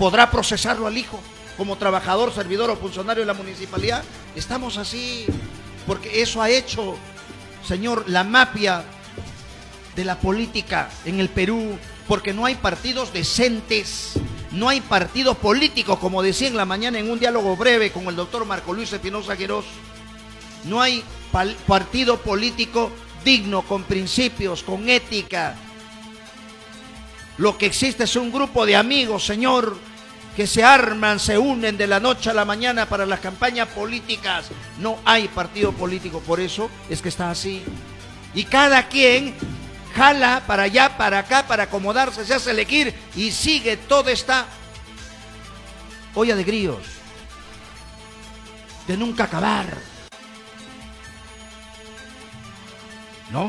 ¿Podrá procesarlo al hijo como trabajador, servidor o funcionario de la municipalidad? Estamos así, porque eso ha hecho, señor, la mafia de la política en el Perú, porque no hay partidos decentes, no hay partido político, como decía en la mañana en un diálogo breve con el doctor Marco Luis Espinosa Quirós. No hay partido político digno, con principios, con ética. Lo que existe es un grupo de amigos, señor, que se arman, se unen de la noche a la mañana para las campañas políticas. No hay partido político, por eso es que está así. Y cada quien jala para allá, para acá, para acomodarse, se hace elegir y sigue toda esta olla de grillos, de nunca acabar. ¿No?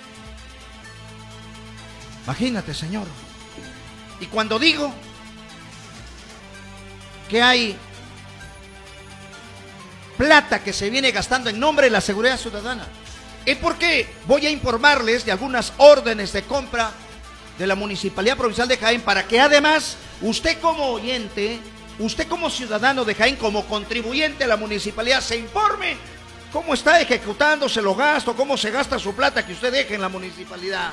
Imagínate, señor. Y cuando digo que hay plata que se viene gastando en nombre de la seguridad ciudadana, es porque voy a informarles de algunas órdenes de compra de la Municipalidad Provincial de Jaén, para que además usted como oyente, usted como ciudadano de Jaén, como contribuyente a la municipalidad, se informe cómo está ejecutándose los gastos, cómo se gasta su plata que usted deje en la municipalidad.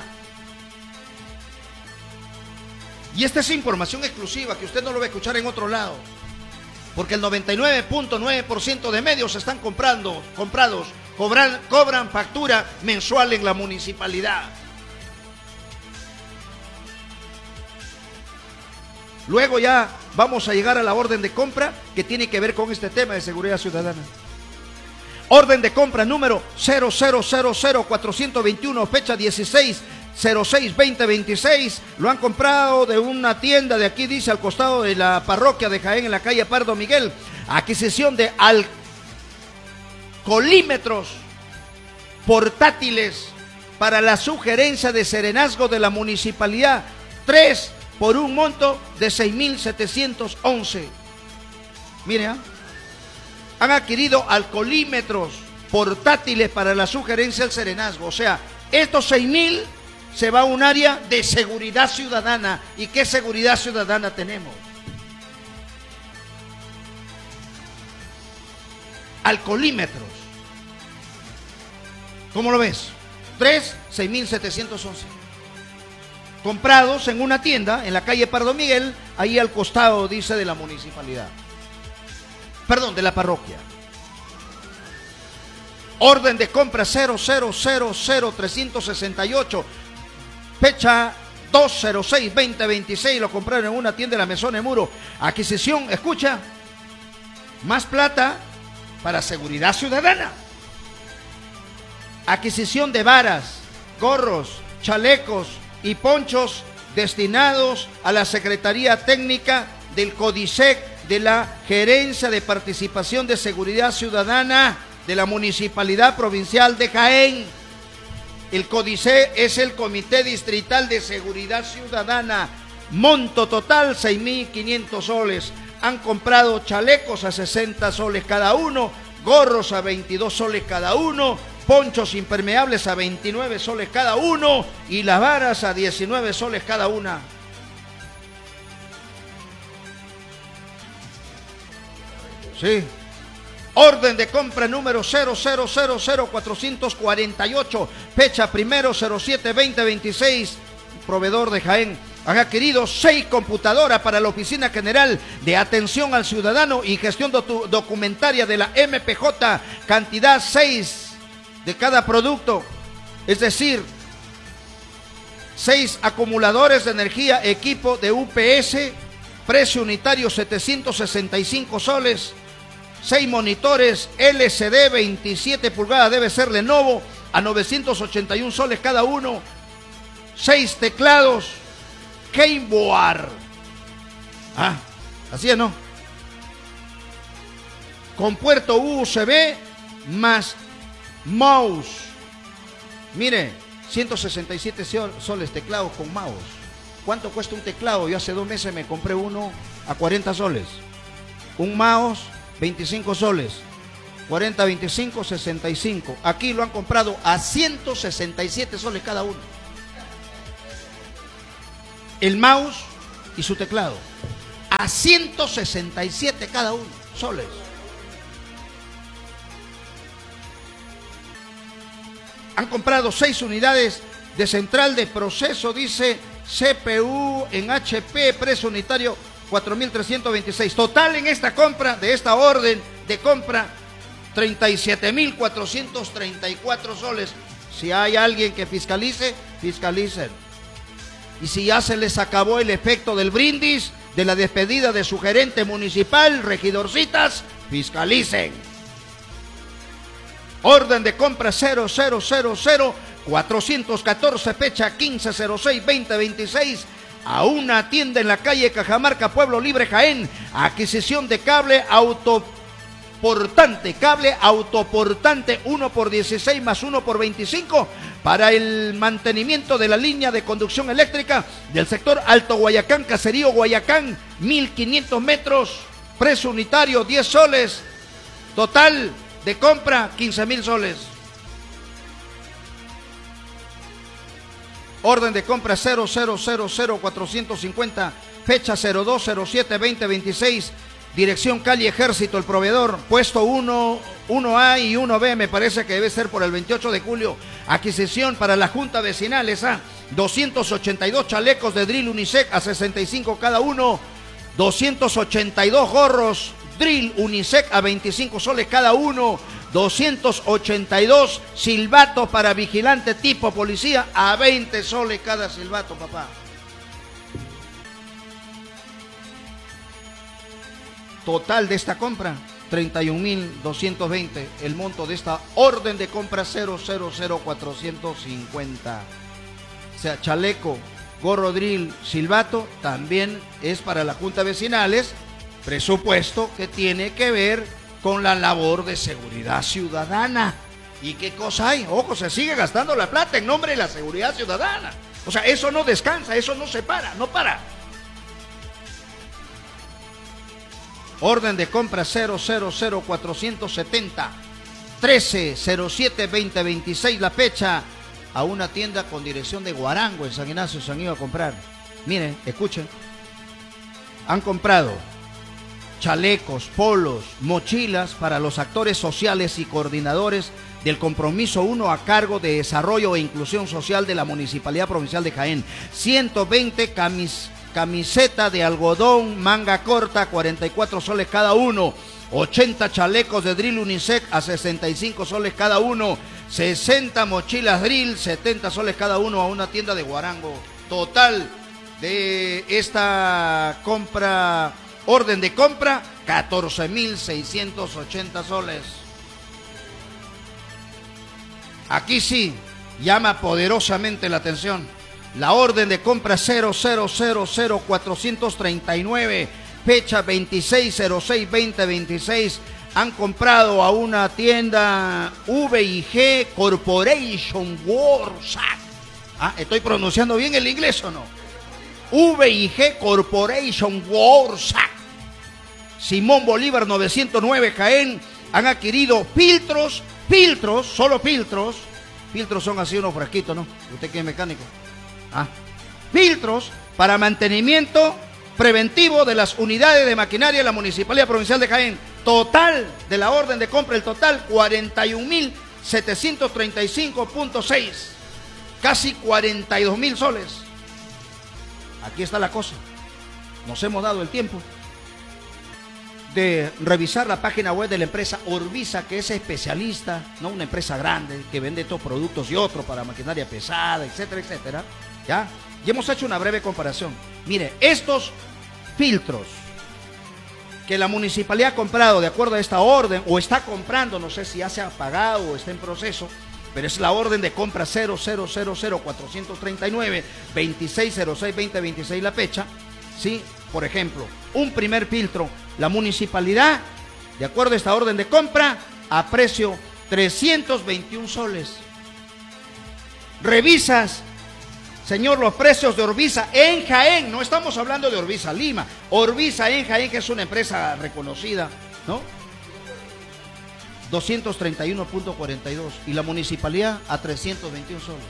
Y esta es información exclusiva que usted no lo va a escuchar en otro lado, porque el 99.9% de medios están comprados, cobran factura mensual en la municipalidad. Luego ya vamos a llegar a la orden de compra que tiene que ver con este tema de seguridad ciudadana. Orden de compra número 0000421, fecha 16/06/2026. Lo han comprado de una tienda de aquí, dice, al costado de la parroquia de Jaén, en la calle Pardo Miguel. Adquisición de alcoholímetros portátiles para la sugerencia de serenazgo de la municipalidad. 3 por un monto de 6,711. Mire, han adquirido alcoholímetros portátiles para la sugerencia del serenazgo. O sea, estos 6,000 se va a un área de seguridad ciudadana. ¿Y qué seguridad ciudadana tenemos? Alcoholímetros. ¿Cómo lo ves? 3, 6,711. Comprados en una tienda en la calle Pardo Miguel, ahí al costado, dice, de la municipalidad. Perdón, de la parroquia. Orden de compra 0000368, fecha 2/06/2026. Lo compraron en una tienda de la Mesón de Muro. Adquisición, escucha, más plata para seguridad ciudadana. Adquisición de varas, gorros, chalecos y ponchos destinados a la Secretaría Técnica del CODISEC, de la Gerencia de Participación de Seguridad Ciudadana de la Municipalidad Provincial de Jaén. El CODISEC es el Comité Distrital de Seguridad Ciudadana. Monto total 6,500 soles. Han comprado chalecos a 60 soles cada uno, gorros a 22 soles cada uno, ponchos impermeables a 29 soles cada uno y las varas a 19 soles cada una. Sí. Orden de compra número 0000448, fecha 1/07/2026. Proveedor de Jaén. Han adquirido 6 computadoras para la Oficina General de Atención al Ciudadano y Gestión Documentaria de la MPJ, cantidad 6 de cada producto, es decir, 6 acumuladores de energía, equipo de UPS, precio unitario 765 soles, 6 monitores LCD 27 pulgadas, debe ser Lenovo, a 981 soles cada uno, 6 teclados Keyboard. Así es, ¿no? Con puerto USB más mouse. Mire, 167 soles teclado con mouse. ¿Cuánto cuesta un teclado? Yo hace 2 meses me compré uno a 40 soles. Un mouse, 25 soles. 40, 25, 65. Aquí lo han comprado a 167 soles cada uno. El mouse y su teclado. a 167 cada uno, soles. Han comprado 6 unidades de central de proceso, dice CPU en HP, precio unitario 4.326. Total en esta compra, de esta orden de compra, 37.434 soles. Si hay alguien que fiscalice, fiscalicen. Y si ya se les acabó el efecto del brindis, de la despedida de su gerente municipal, regidorcitas, fiscalicen. Orden de compra 0000414, fecha 15/06/2026, a una tienda en la calle Cajamarca, Pueblo Libre, Jaén. Adquisición de cable autoportante, 1 por 16 más 1 por 25 para el mantenimiento de la línea de conducción eléctrica del sector Alto Guayacán, Caserío Guayacán, 1.500 metros, precio unitario 10 soles, total de compra 15.000 soles. Orden de compra 0000450, fecha 02/07/2026, dirección calle Ejército, el proveedor, puesto 1A y 1B, me parece que debe ser por el 28 de julio. Adquisición para la Junta Vecinal, esa, 282 chalecos de drill Unisec a 65 cada uno, 282 gorros drill Unisec a 25 soles cada uno, 282 silbatos para vigilante tipo policía a 20 soles cada silbato, papá. Total de esta compra, 31.220. El monto de esta orden de compra 0000450. O sea, chaleco, gorro drill, silbato, también es para la Junta Vecinales, presupuesto que tiene que ver con la labor de seguridad ciudadana. ¿Y qué cosa hay? Ojo, se sigue gastando la plata en nombre de la seguridad ciudadana. O sea, eso no descansa, eso no se para, no para. Orden de compra 0000470, 13/07/2026, la fecha, a una tienda con dirección de Guarango, en San Ignacio, se han ido a comprar. Miren, escuchen. Han comprado chalecos, polos, mochilas para los actores sociales y coordinadores del compromiso 1 a cargo de desarrollo e inclusión social de la Municipalidad Provincial de Jaén. 120 camiseta de algodón, manga corta, 44 soles cada uno. 80 chalecos de drill Unisec a 65 soles cada uno. 60 mochilas drill, 70 soles cada uno, a una tienda de Guarango. Total de esta compra, orden de compra, 14.680 soles. Aquí sí llama poderosamente la atención la orden de compra 0000439, fecha 26/06/2026. Han comprado a una tienda V&G Corporation Warsack. ¿Estoy pronunciando bien el inglés o no? V&G Corporation Warsack, Simón Bolívar 909, Jaén. Han adquirido filtros, solo filtros. Filtros son así unos frasquitos, ¿no? ¿Usted que es mecánico? Filtros para mantenimiento preventivo de las unidades de maquinaria de la Municipalidad Provincial de Jaén. Total de la orden de compra, el total 41.735.6, casi 42.000 soles. Aquí está la cosa. Nos hemos dado el tiempo de revisar la página web de la empresa Orbisa, que es especialista, no una empresa grande que vende estos productos y otros para maquinaria pesada, etcétera, etcétera. ¿Ya? Y hemos hecho una breve comparación. Mire, estos filtros que la municipalidad ha comprado de acuerdo a esta orden, o está comprando, no sé si ya se ha pagado o está en proceso, pero es la orden de compra 0000439, 26/06/2026 la fecha, ¿sí? Por ejemplo, un primer filtro, la municipalidad, de acuerdo a esta orden de compra, a precio 321 soles. Revisas, señor, los precios de Orbisa en Jaén, no estamos hablando de Orbisa Lima, Orbisa en Jaén, que es una empresa reconocida, ¿no? 231.42, y la municipalidad a 321 soles.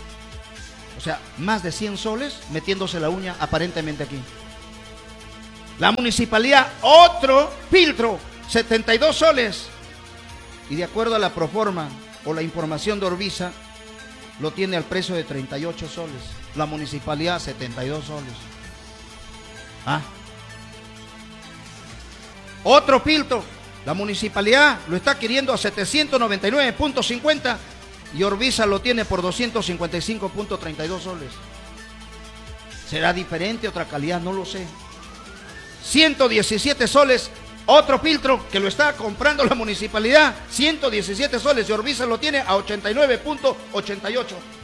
O sea, más de 100 soles metiéndose la uña aparentemente aquí. La municipalidad, otro filtro, 72 soles. Y de acuerdo a la proforma o la información de Orbisa, lo tiene al precio de 38 soles. La municipalidad, 72 soles. Otro filtro, la municipalidad lo está adquiriendo a 799.50 y Orbisa lo tiene por 255.32 soles. ¿Será diferente, otra calidad? No lo sé. 117 soles, otro filtro que lo está comprando la municipalidad, 117 soles y Orbisa lo tiene a 89.88.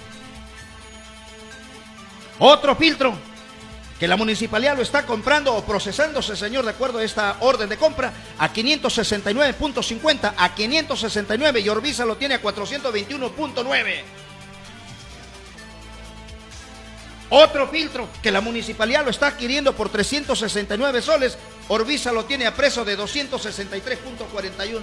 Otro filtro que la municipalidad lo está comprando o procesándose, señor, de acuerdo a esta orden de compra, a 569.50, a 569 y Orbisa lo tiene a 421.9. Otro filtro que la municipalidad lo está adquiriendo por 369 soles, Orbisa lo tiene a precio de 263.41.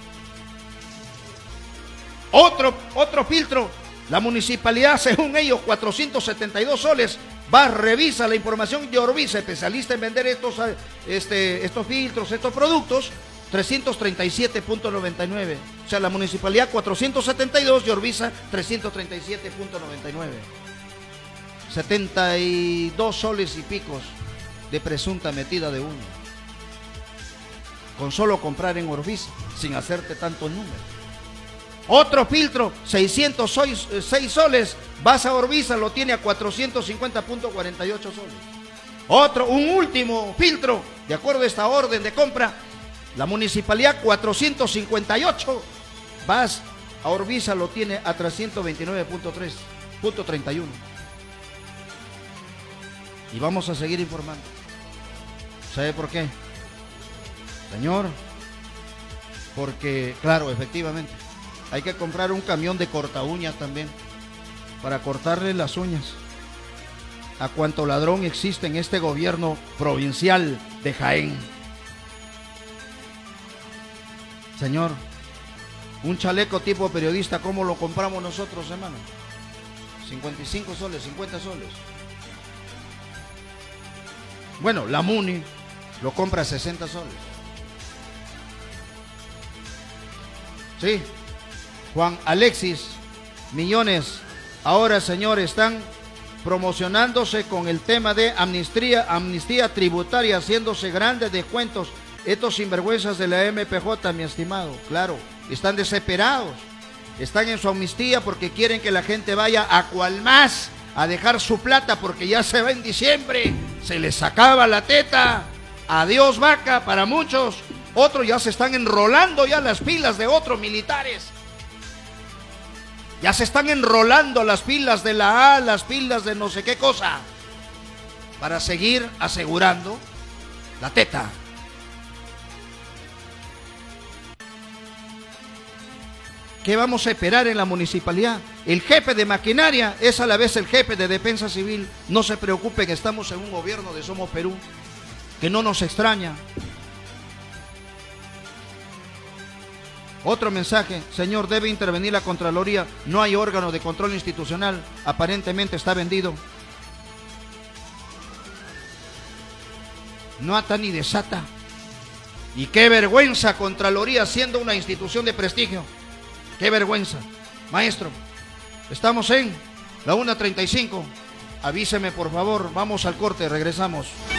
Otro filtro, la municipalidad, según ellos, 472 soles. Va, revisa la información de Orbisa, especialista en vender estos filtros, estos productos, 337.99. O sea, la municipalidad 472 y Orbisa 337.99. 72 soles y picos de presunta metida de uña. Con solo comprar en Orbisa, sin hacerte tantos números. Otro filtro, 606 soles, vas a Orbisa, lo tiene a 450.48 soles. Un último filtro, de acuerdo a esta orden de compra, la municipalidad 458, vas a Orbisa, lo tiene a 329.31. Y vamos a seguir informando. ¿Sabe por qué? Señor, porque, claro, efectivamente, hay que comprar un camión de corta uñas también, para cortarle las uñas a cuanto ladrón existe en este gobierno provincial de Jaén. Señor, un chaleco tipo periodista, ¿cómo lo compramos nosotros, hermano? 55 soles, 50 soles. Bueno, la Muni lo compra a 60 soles. Sí. Juan Alexis Millones, ahora, señor, están promocionándose con el tema de amnistía tributaria, haciéndose grandes descuentos. Estos sinvergüenzas de la MPJ, mi estimado, claro, están desesperados, están en su amnistía porque quieren que la gente vaya a cual más a dejar su plata porque ya se va en diciembre, se les acaba la teta, adiós vaca para muchos, otros ya se están enrolando ya las pilas de otros militares. Ya se están enrolando las pilas de la A, las pilas de no sé qué cosa, para seguir asegurando la teta. ¿Qué vamos a esperar en la municipalidad? El jefe de maquinaria es a la vez el jefe de defensa civil. No se preocupen, estamos en un gobierno de Somos Perú, que no nos extraña. Otro mensaje, señor, debe intervenir la Contraloría. No hay órgano de control institucional, aparentemente está vendido. No ata ni desata. Y qué vergüenza, Contraloría siendo una institución de prestigio. Qué vergüenza. Maestro, estamos en la 1:35. Avíseme, por favor, vamos al corte, regresamos.